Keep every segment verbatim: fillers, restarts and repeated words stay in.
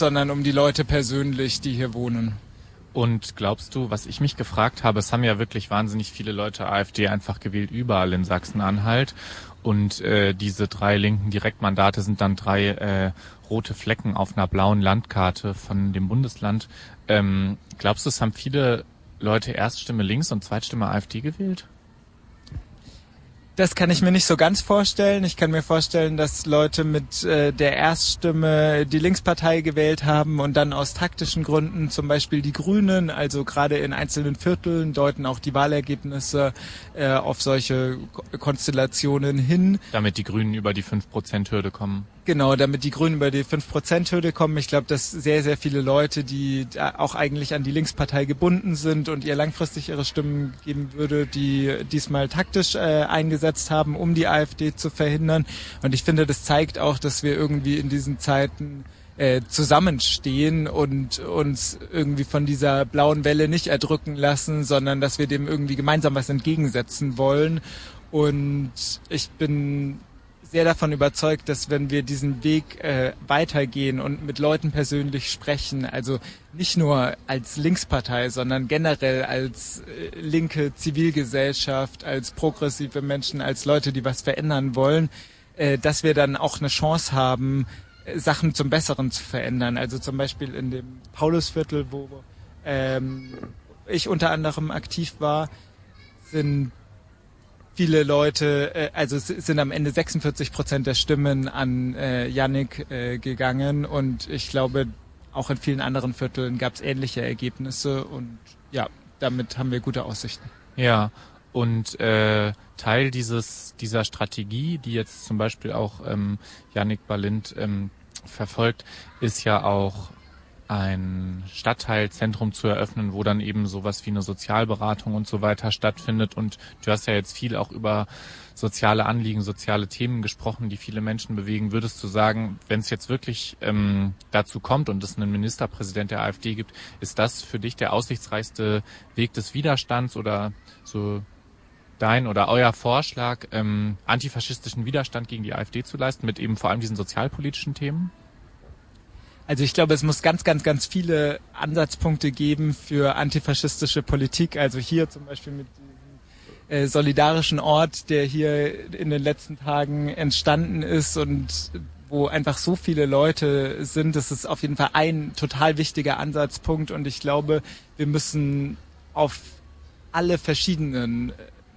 sondern um die Leute persönlich, die hier wohnen. Und glaubst du, was ich mich gefragt habe, es haben ja wirklich wahnsinnig viele Leute AfD einfach gewählt, überall in Sachsen-Anhalt. Und äh, diese drei linken Direktmandate sind dann drei äh, rote Flecken auf einer blauen Landkarte von dem Bundesland. Ähm, glaubst du, es haben viele Leute Erststimme links und Zweitstimme AfD gewählt? Das kann ich mir nicht so ganz vorstellen. Ich kann mir vorstellen, dass Leute mit äh, der Erststimme die Linkspartei gewählt haben und dann aus taktischen Gründen zum Beispiel die Grünen, also gerade in einzelnen Vierteln deuten auch die Wahlergebnisse äh, auf solche Ko- Konstellationen hin. Damit die Grünen über die fünf Prozent Hürde kommen. Genau, damit die Grünen über die fünf Prozent Hürde kommen. Ich glaube, dass sehr, sehr viele Leute, die auch eigentlich an die Linkspartei gebunden sind und ihr langfristig ihre Stimmen geben würde, die diesmal taktisch äh, eingesetzt haben, um die AfD zu verhindern. Und ich finde, das zeigt auch, dass wir irgendwie in diesen Zeiten äh, zusammenstehen und uns irgendwie von dieser blauen Welle nicht erdrücken lassen, sondern dass wir dem irgendwie gemeinsam was entgegensetzen wollen. Und ich bin sehr davon überzeugt, dass wenn wir diesen Weg äh, weitergehen und mit Leuten persönlich sprechen, also nicht nur als Linkspartei, sondern generell als äh, linke Zivilgesellschaft, als progressive Menschen, als Leute, die was verändern wollen, äh, dass wir dann auch eine Chance haben, äh, Sachen zum Besseren zu verändern. Also zum Beispiel in dem Paulusviertel, wo ähm, ich unter anderem aktiv war, sind viele Leute, äh, also es sind am Ende sechsundvierzig Prozent der Stimmen an äh, Yannick äh, gegangen und ich glaube, auch in vielen anderen Vierteln gab es ähnliche Ergebnisse und ja, damit haben wir gute Aussichten. Ja, und äh, Teil dieses dieser Strategie, die jetzt zum Beispiel auch ähm, Yannick Balint ähm, verfolgt, ist ja auch ein Stadtteilzentrum zu eröffnen, wo dann eben sowas wie eine Sozialberatung und so weiter stattfindet. Und du hast ja jetzt viel auch über soziale Anliegen, soziale Themen gesprochen, die viele Menschen bewegen. Würdest du sagen, wenn es jetzt wirklich ähm, dazu kommt und es einen Ministerpräsident der AfD gibt, ist das für dich der aussichtsreichste Weg des Widerstands oder so dein oder euer Vorschlag, ähm, antifaschistischen Widerstand gegen die AfD zu leisten, mit eben vor allem diesen sozialpolitischen Themen? Also ich glaube, es muss ganz, ganz, ganz viele Ansatzpunkte geben für antifaschistische Politik. Also hier zum Beispiel mit diesem äh, solidarischen Ort, der hier in den letzten Tagen entstanden ist und wo einfach so viele Leute sind. Das ist auf jeden Fall ein total wichtiger Ansatzpunkt und ich glaube, wir müssen auf alle verschiedenen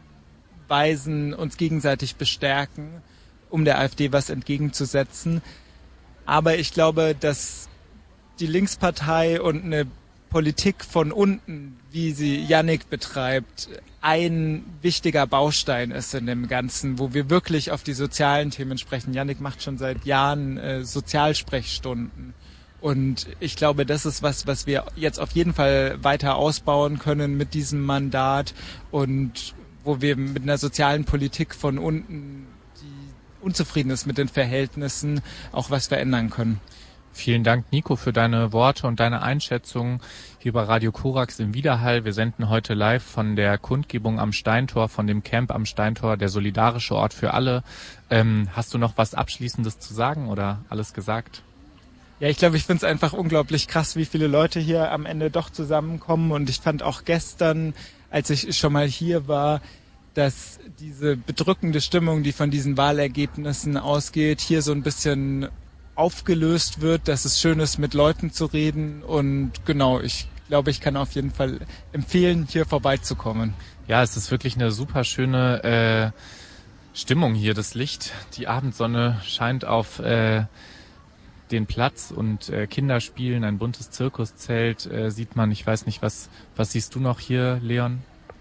Weisen uns gegenseitig bestärken, um der AfD was entgegenzusetzen. Aber ich glaube, dass die Linkspartei und eine Politik von unten, wie sie Yannick betreibt, ein wichtiger Baustein ist in dem Ganzen, wo wir wirklich auf die sozialen Themen sprechen. Yannick macht schon seit Jahren äh, Sozialsprechstunden. Und ich glaube, das ist was, was wir jetzt auf jeden Fall weiter ausbauen können mit diesem Mandat und wo wir mit einer sozialen Politik von unten, unzufrieden ist mit den Verhältnissen, auch was verändern können. Vielen Dank, Nico, für deine Worte und deine Einschätzung hier bei Radio Korax im Widerhall. Wir senden heute live von der Kundgebung am Steintor, von dem Camp am Steintor, der solidarische Ort für alle. Ähm, hast du noch was Abschließendes zu sagen oder alles gesagt? Ja, ich glaube, ich finde es einfach unglaublich krass, wie viele Leute hier am Ende doch zusammenkommen. Und ich fand auch gestern, als ich schon mal hier war, dass diese bedrückende Stimmung, die von diesen Wahlergebnissen ausgeht, hier so ein bisschen aufgelöst wird, dass es schön ist, mit Leuten zu reden. Und genau, ich glaube, ich kann auf jeden Fall empfehlen, hier vorbeizukommen. Ja, es ist wirklich eine super schöne äh, Stimmung hier, das Licht. Die Abendsonne scheint auf äh, den Platz und äh, Kinder spielen, ein buntes Zirkuszelt äh, sieht man. Ich weiß nicht, was, was siehst du noch hier, Leon?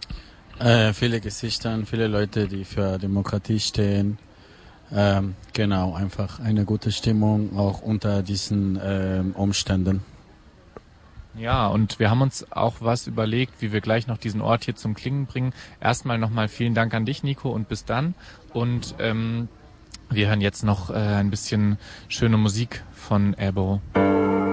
Äh, viele Gesichter, viele Leute, die für Demokratie stehen. Ähm, genau, einfach eine gute Stimmung, auch unter diesen ähm, Umständen. Ja, und wir haben uns auch was überlegt, wie wir gleich noch diesen Ort hier zum Klingen bringen. Erstmal nochmal vielen Dank an dich, Nico, und bis dann. Und ähm, wir hören jetzt noch äh, ein bisschen schöne Musik von Ebo.